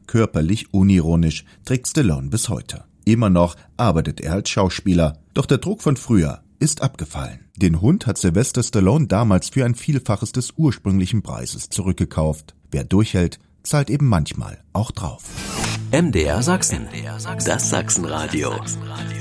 körperlich unironisch, trägt Stallone bis heute. Immer noch arbeitet er als Schauspieler, doch der Druck von früher ist abgefallen. Den Hund hat Sylvester Stallone damals für ein Vielfaches des ursprünglichen Preises zurückgekauft. Wer durchhält, zahlt eben manchmal auch drauf. MDR Sachsen, das Sachsenradio.